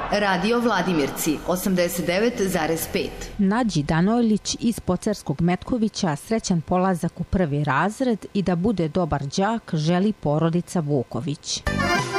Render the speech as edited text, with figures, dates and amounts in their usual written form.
Radio Vladimirci 89,5. Nađi Danojlić iz Pocerskog Metkovića srećan polazak u 1. razred i da bude dobar đak želi porodica Vuković.